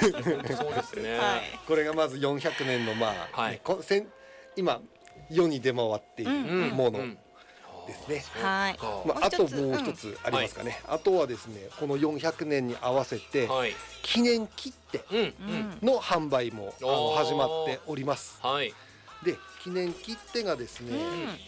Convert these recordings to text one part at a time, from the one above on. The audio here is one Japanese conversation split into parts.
そうですね、 はい、 これがまず400年のはいね今世に出回っているものですね。 はい、 あともう一つありますかね、あとはですねこの400年に合わせて記念切手の販売も始まっております。 はい、 で記念切手がですね、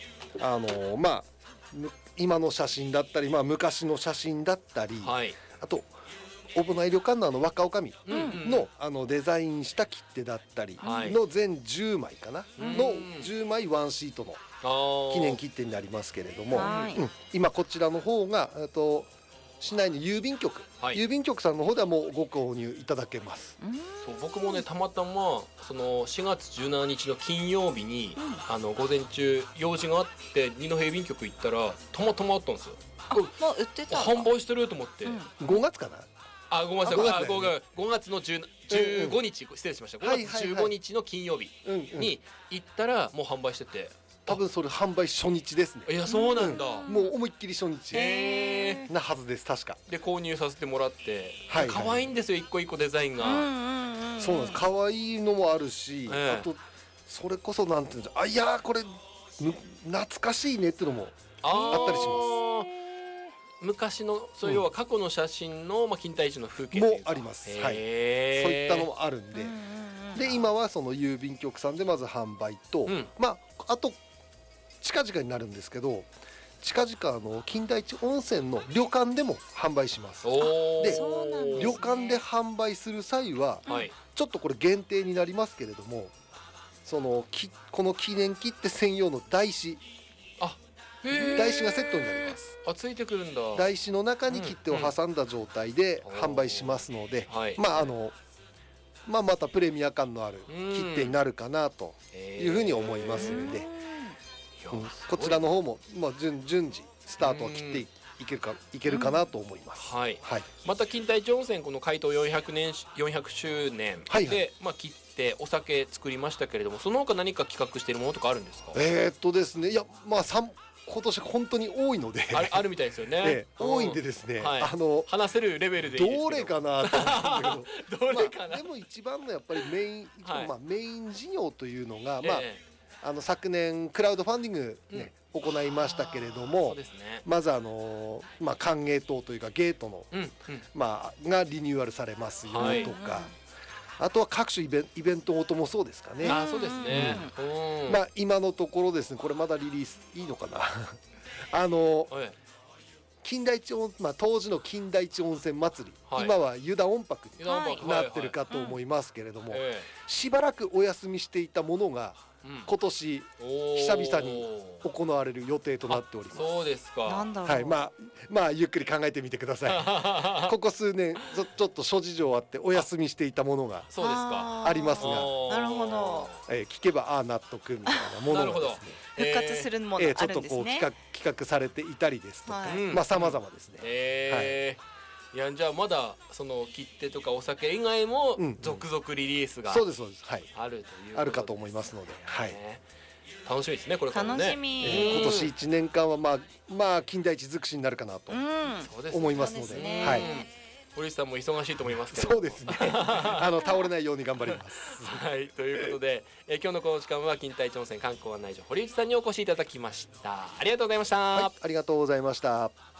今の写真だったり、昔の写真だったり、あと小保内旅館の若女将のデザインした切手だったりの全10枚かなの10枚ワンシートの記念切手になりますけれども、今こちらの方が市内の郵便局さんの方ではもうご購入いただけます。 そう僕もねたまたまその4月17日の金曜日に午前中用事があって二戸郵便局行ったらたまたまあったんですよ。 もう売ってた販売してると思って、 5月かな、 ごめんなさい、5月の15日、失礼しました。5月15日の金曜日に行ったらもう販売してて、 多分それ販売初日ですね。 いやそうなんだ、 もう思いっきり初日なはずです。確かで購入させてもらって、可愛いんですよ一個一個デザインが。 そうなんです、可愛いのもあるし、あとそれこそなんていうんですか、いやこれ懐かしいねっていうのもあったりします。 昔のそう要は過去の写真の勤怠地の風景もあります。はい、そういったのもあるんで、で今はその郵便局さんでまず販売と、あと近々になるんですけど、近々金田一温泉の旅館でも販売します。で旅館で販売する際は、ちょっとこれ限定になりますけれども、この記念切手専用の台紙がセットになります。 ついてくるんだ。 台紙の中に切手を挟んだ状態で販売しますので、またプレミア感のある切手になるかなというふうに思いますので、こちらの方も順次スタートを切っていけるかなと思います。 また金田一温泉この開湯400周年で切ってお酒作りましたけれども、その他何か企画しているものとかあるんですか？ ですね、いや今年本当に多いのであるみたいですよね。 多いんでですね、 話せるレベルでいいですけど、 どれかなと思うんですけどどれかな、 でも一番のやっぱりメイン事業というのが、昨年クラウドファンディング行いましたけれども、まず歓迎棟というかゲートのがリニューアルされますよとか、あとは各種イベントごともそうですかね。 そうですね。 今のところですね、これまだリリースいいのかな金田一当時の金田一温泉祭り、今は湯田温泊になってるかと思いますけれども、しばらくお休みしていたものが今年久々に行われる予定となっております。 そうですか。 はい、ゆっくり考えてみてください。ここ数年ちょっと諸事情あってお休みしていたものがありますが、 なるほど、 聞けば納得みたいなものがですね復活するものあるんですね。 ちょっとこう企画されていたりですとか、様々ですね。 いやじゃあまだその切手とかお酒以外も続々リリースがそうですあるというあるかと思いますので、 楽しみですねこれからもね。 楽しみ。 今年1年間は金田一尽くしになるかなと思いますので、 堀内さんも忙しいと思いますけど。 そうですね。倒れないように頑張ります。 ということで、今日のこの時間は金田一温泉観光案内所堀内さんにお越しいただきました。ありがとうございました。 ありがとうございました。